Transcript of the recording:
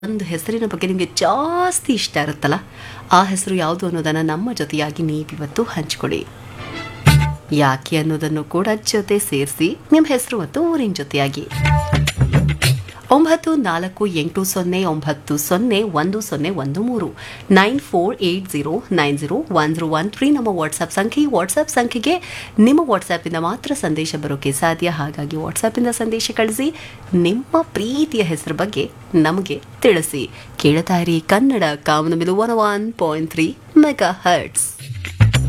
ಒಂದು ಹೆಸರಿನ ಬಗ್ಗೆ ನಿಮಗೆ ಜಾಸ್ತಿ ಇಷ್ಟ ಇರುತ್ತಲ್ಲ, ಆ ಹೆಸರು ಯಾವುದು ಅನ್ನೋದನ್ನು ನಮ್ಮ ಜೊತೆಯಾಗಿ ನೀವಿವತ್ತು ಹಂಚಿಕೊಡಿ. ಯಾಕೆ ಅನ್ನೋದನ್ನು ಕೂಡ ಜೊತೆ ಸೇರಿಸಿ ನಿಮ್ಮ ಹೆಸರು ಮತ್ತು ಊರಿನ ಜೊತೆಯಾಗಿ 9480901013 9480901013 ನಮ್ಮ ವಾಟ್ಸ್ಆ್ಯಪ್ ಸಂಖ್ಯೆ. ವಾಟ್ಸ್ಆ್ಯಪ್ ಸಂಖ್ಯೆಗೆ ನಿಮ್ಮ ವಾಟ್ಸ್ಆ್ಯಪಿಂದ ಮಾತ್ರ ಸಂದೇಶ ಬರೋಕ್ಕೆ ಸಾಧ್ಯ. ಹಾಗಾಗಿ ವಾಟ್ಸ್ಆ್ಯಪಿಂದ ಸಂದೇಶ ಕಳಿಸಿ, ನಿಮ್ಮ ಪ್ರೀತಿಯ ಹೆಸರು ಬಗ್ಗೆ ನಮಗೆ ತಿಳಿಸಿ. ಕೇಳ್ತಾ ಇರಿ ಕನ್ನಡ ಕಾಮನಬಿಲ್ಲು 101.3 ಮೆಗಾ ಹರ್ಟ್ಸ್.